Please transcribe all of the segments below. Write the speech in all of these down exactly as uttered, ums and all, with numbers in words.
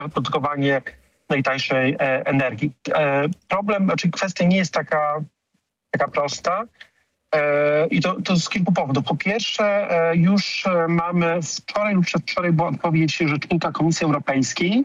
produkowanie najtańszej energii. Problem, znaczy kwestia nie jest taka, taka prosta i to, to z kilku powodów. Po pierwsze, już mamy wczoraj lub przedwczoraj była odpowiedź rzecznika Komisji Europejskiej,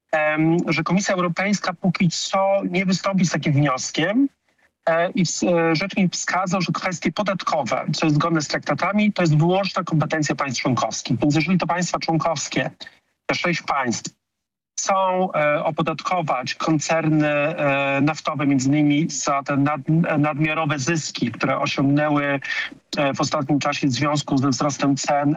że Komisja Europejska póki co nie wystąpi z takim wnioskiem i rzecznik wskazał, że kwestie podatkowe, co jest zgodne z traktatami, to jest wyłączna kompetencja państw członkowskich. Więc jeżeli to państwa członkowskie, te sześć państw, chcą e, opodatkować koncerny e, naftowe, między innymi za te nad, nadmiarowe zyski, które osiągnęły e, w ostatnim czasie w związku ze wzrostem cen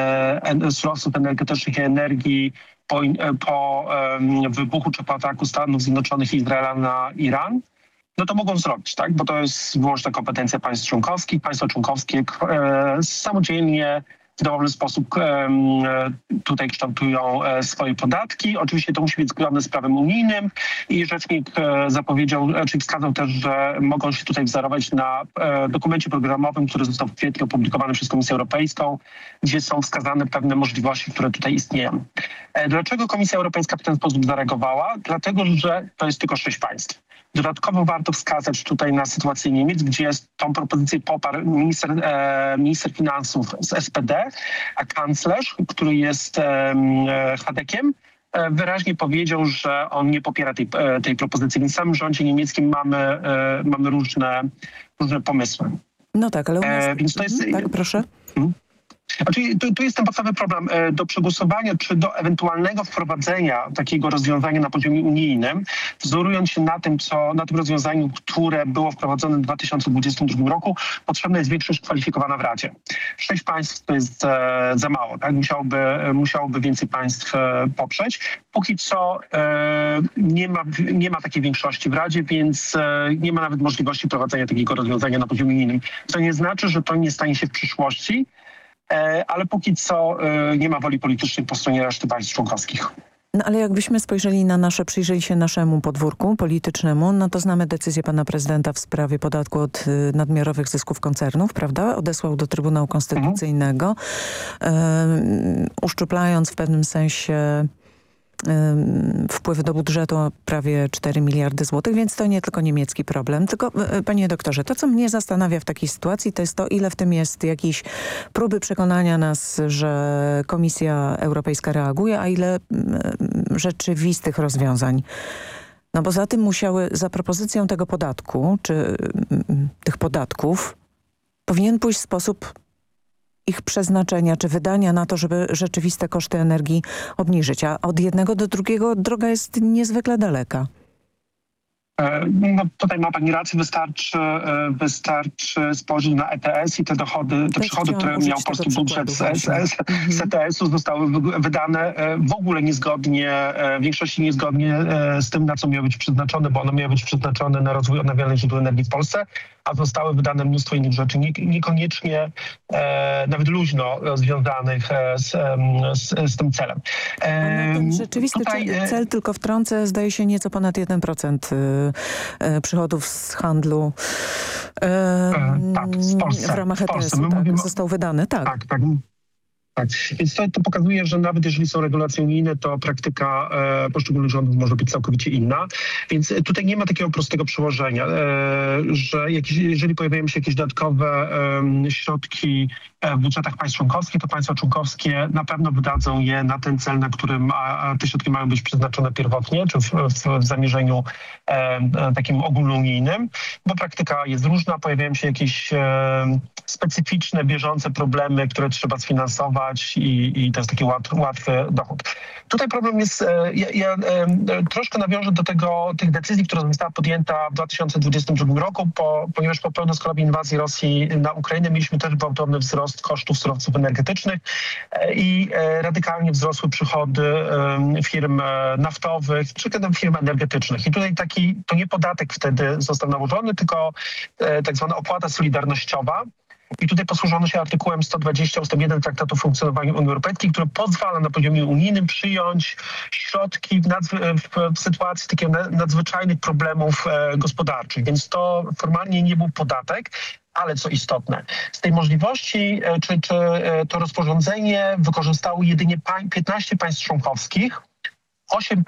e, surowców energetycznych i energii po, e, po e, wybuchu czy po ataku Stanów Zjednoczonych i Izraela na Iran, no to mogą zrobić, tak? Bo to jest wyłączna kompetencja państw członkowskich. Państwa członkowskie e, samodzielnie w dowolny sposób e, tutaj kształtują e, swoje podatki. Oczywiście to musi być zgodne z prawem unijnym i rzecznik e, zapowiedział, czyli wskazał też, że mogą się tutaj wzorować na e, dokumencie programowym, który został w kwietniu opublikowany przez Komisję Europejską, gdzie są wskazane pewne możliwości, które tutaj istnieją. E, dlaczego Komisja Europejska w ten sposób zareagowała? Dlatego, że to jest tylko sześć państw. Dodatkowo warto wskazać tutaj na sytuację Niemiec, gdzie tą propozycję poparł minister, e, minister finansów z S P D, a kanclerz, który jest e, Hadekiem, e, wyraźnie powiedział, że on nie popiera tej, e, tej propozycji. Więc w samym rządzie niemieckim mamy, e, mamy różne, różne pomysły. No tak, ale u nas... E, więc to jest... Tak, proszę. Hmm? Znaczy, tu, tu jest ten podstawowy problem. Do przegłosowania czy do ewentualnego wprowadzenia takiego rozwiązania na poziomie unijnym, wzorując się na tym, co, na tym rozwiązaniu, które było wprowadzone w dwa tysiące dwudziestym drugim roku, potrzebna jest większość kwalifikowana w Radzie. Sześć państw to jest e, za mało, tak? Musiałoby, musiałoby więcej państw e, poprzeć. Póki co e, nie, ma, nie ma takiej większości w Radzie, więc e, nie ma nawet możliwości prowadzenia takiego rozwiązania na poziomie unijnym. To nie znaczy, że to nie stanie się w przyszłości, ale póki co nie ma woli politycznej po stronie reszty państw członkowskich. No ale jakbyśmy spojrzeli na nasze, przyjrzeli się naszemu podwórku politycznemu, no to znamy decyzję pana prezydenta w sprawie podatku od y, nadmiarowych zysków koncernów, prawda? Odesłał do Trybunału Konstytucyjnego, mhm. y, uszczuplając w pewnym sensie wpływy do budżetu o prawie cztery miliardy złotych, więc to nie tylko niemiecki problem. Tylko, panie doktorze, to co mnie zastanawia w takiej sytuacji, to jest to, ile w tym jest jakiejś próby przekonania nas, że Komisja Europejska reaguje, a ile rzeczywistych rozwiązań. No bo za tym musiały, za propozycją tego podatku, czy tych podatków, powinien pójść sposób ich przeznaczenia czy wydania na to, żeby rzeczywiste koszty energii obniżyć. A od jednego do drugiego droga jest niezwykle daleka. No, tutaj ma pani rację, wystarczy, wystarczy spojrzeć na E T S i te dochody, te przychody, które miał polski budżet z, z, z E T S-u zostały wydane w ogóle niezgodnie, w większości niezgodnie z tym, na co miały być przeznaczone, bo one miały być przeznaczone na rozwój odnawialnych źródeł energii w Polsce, a zostały wydane mnóstwo innych rzeczy, nie, niekoniecznie e, nawet luźno związanych z, z, z tym celem. E, ten rzeczywisty tutaj, cel, cel, tylko wtrącę, zdaje się nieco ponad jeden procent e, przychodów z handlu e, e, tak, w, Polsce, w ramach E T S-u tak, mówimy, został wydany. Tak, tak. tak. Tak. Więc to, to pokazuje, że nawet jeżeli są regulacje unijne, to praktyka e, poszczególnych rządów może być całkowicie inna. Więc tutaj nie ma takiego prostego przełożenia, e, że jakieś, jeżeli pojawiają się jakieś dodatkowe e, środki w budżetach państw członkowskich, to państwa członkowskie na pewno wydadzą je na ten cel, na którym ma, te środki mają być przeznaczone pierwotnie, czy w, w, w zamierzeniu e, takim ogólnounijnym, bo praktyka jest różna, pojawiają się jakieś e, specyficzne, bieżące problemy, które trzeba sfinansować i, i to jest taki łat, łatwy dochód. Tutaj problem jest, ja, ja troszkę nawiążę do tego, tych decyzji, która została podjęta w dwa tysiące dwudziestym drugim roku, po, ponieważ po pełnoskalowej inwazji Rosji na Ukrainę mieliśmy też gwałtowny wzrost kosztów surowców energetycznych i radykalnie wzrosły przychody firm naftowych czy firm energetycznych. I tutaj taki, to nie podatek wtedy został nałożony, tylko tak zwana opłata solidarnościowa. I tutaj posłużono się artykułem sto dwadzieścia ustęp jeden Traktatu o funkcjonowaniu Unii Europejskiej, który pozwala na poziomie unijnym przyjąć środki w, w, w sytuacji takich nadzwyczajnych problemów e, gospodarczych. Więc to formalnie nie był podatek, ale co istotne, z tej możliwości e, czy, czy e, to rozporządzenie wykorzystało jedynie piętnaście państw członkowskich, osiem